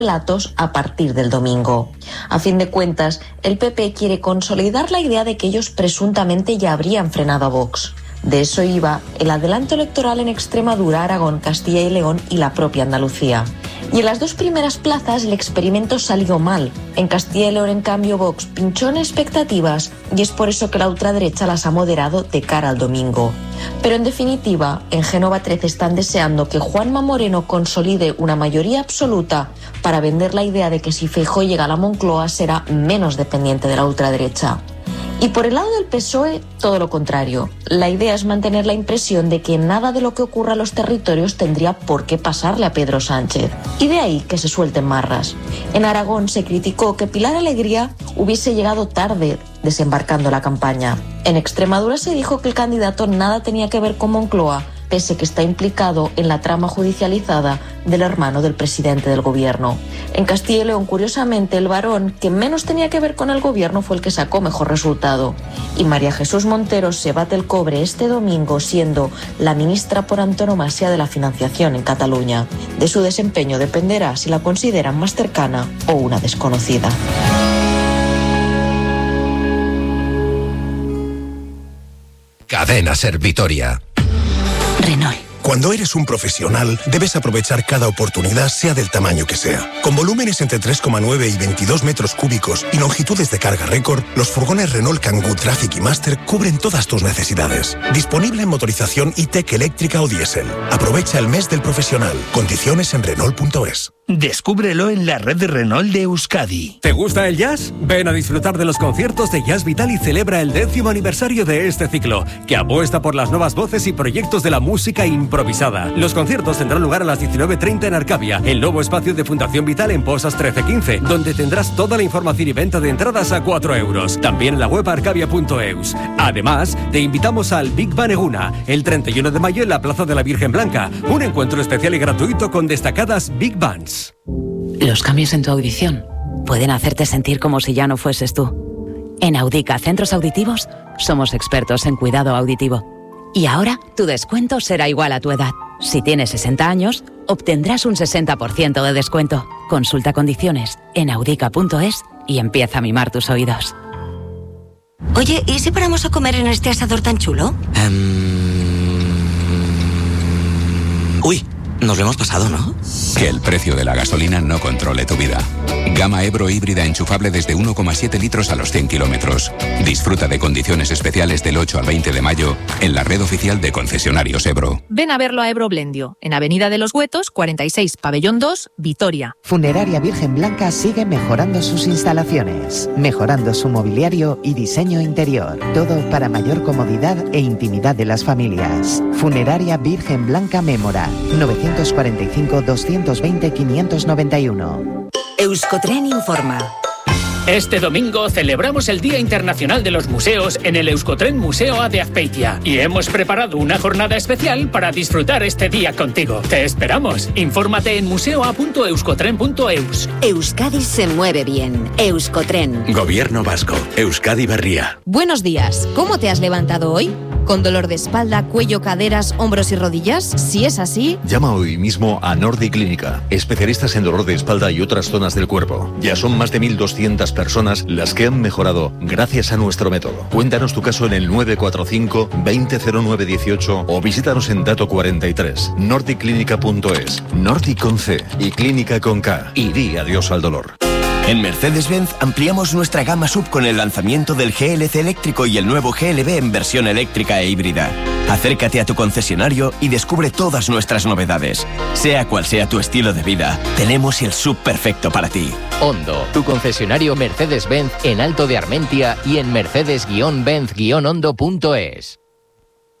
platos a partir del domingo. A fin de cuentas, el PP quiere consolidar la idea de que ellos presuntamente ya habrían frenado a Vox. De eso iba el adelanto electoral en Extremadura, Aragón, Castilla y León y la propia Andalucía. Y en las dos primeras plazas el experimento salió mal. En Castilla y León, en cambio, Vox pinchó en expectativas y es por eso que la ultraderecha las ha moderado de cara al domingo. Pero en definitiva, en Génova 13 están deseando que Juanma Moreno consolide una mayoría absoluta para vender la idea de que si Feijóo llega a la Moncloa será menos dependiente de la ultraderecha. Y por el lado del PSOE, todo lo contrario. La idea es mantener la impresión de que nada de lo que ocurra en los territorios tendría por qué pasarle a Pedro Sánchez. Y de ahí que se suelten marras. En Aragón se criticó que Pilar Alegría hubiese llegado tarde desembarcando la campaña. En Extremadura se dijo que el candidato nada tenía que ver con Moncloa, pese que está implicado en la trama judicializada del hermano del presidente del gobierno. En Castilla y León, curiosamente, el varón que menos tenía que ver con el gobierno fue el que sacó mejor resultado. Y María Jesús Montero se bate el cobre este domingo siendo la ministra por antonomasia de la financiación en Cataluña. De su desempeño dependerá si la consideran más cercana o una desconocida. Cadena Ser Vitoria. Renault. Cuando eres un profesional, debes aprovechar cada oportunidad, sea del tamaño que sea. Con volúmenes entre 3,9 y 22 metros cúbicos y longitudes de carga récord, los furgones Renault Kangoo Traffic y Master cubren todas tus necesidades. Disponible en motorización e-tech eléctrica o diésel. Aprovecha el mes del profesional. Condiciones en Renault.es. Descúbrelo en la red de Renault de Euskadi. ¿Te gusta el jazz? Ven a disfrutar de los conciertos de Jazz Vital y celebra el 10º aniversario de este ciclo, que apuesta por las nuevas voces y proyectos de la música improvisada. Los conciertos tendrán lugar a las 19:30 en Arcavia, el nuevo espacio de Fundación Vital en Posas 1315, donde tendrás toda la información y venta de entradas a 4 euros. También en la web arcavia.eus. Además, te invitamos al Big Band Eguna, el 31 de mayo en la Plaza de la Virgen Blanca, un encuentro especial y gratuito con destacadas Big Bands. Los cambios en tu audición pueden hacerte sentir como si ya no fueses tú. En Audica Centros Auditivos somos expertos en cuidado auditivo. Y ahora tu descuento será igual a tu edad. Si tienes 60 años, obtendrás un 60% de descuento. Consulta condiciones en audica.es y empieza a mimar tus oídos. Oye, ¿y si paramos a comer en este asador tan chulo? Uy, nos lo hemos pasado, ¿no? Que el precio de la gasolina no controle tu vida. Gama Ebro híbrida enchufable desde 1,7 litros a los 100 kilómetros. Disfruta de condiciones especiales del 8 al 20 de mayo en la red oficial de concesionarios Ebro. Ven a verlo a Ebro Blendio, en Avenida de los Huetos, 46, Pabellón 2, Vitoria. Funeraria Virgen Blanca sigue mejorando sus instalaciones, mejorando su mobiliario y diseño interior. Todo para mayor comodidad e intimidad de las familias. Funeraria Virgen Blanca Mémora, 945-220-591. Euskotren informa. Este domingo celebramos el Día Internacional de los Museos en el Euskotren Museo A de Azpeitia y hemos preparado una jornada especial para disfrutar este día contigo. Te esperamos. Infórmate en museo.euskotren.eus. Euskadi se mueve bien. Euskotren. Gobierno Vasco. Euskadi Berria. Buenos días. ¿Cómo te has levantado hoy? ¿Con dolor de espalda, cuello, caderas, hombros y rodillas? Si es así... Llama hoy mismo a Nordi Clínica, especialistas en dolor de espalda y otras zonas del cuerpo. Ya son más de 1.200 personas las que han mejorado gracias a nuestro método. Cuéntanos tu caso en el 945 200918 o visítanos en Dato 43. Nordiclínica.es. Nordi con C y Clínica con K. Y di adiós al dolor. En Mercedes-Benz ampliamos nuestra gama SUV con el lanzamiento del GLC eléctrico y el nuevo GLB en versión eléctrica e híbrida. Acércate a tu concesionario y descubre todas nuestras novedades. Sea cual sea tu estilo de vida, tenemos el SUV perfecto para ti. Hondo, tu concesionario Mercedes-Benz en Alto de Armentia y en mercedes-benz-hondo.es.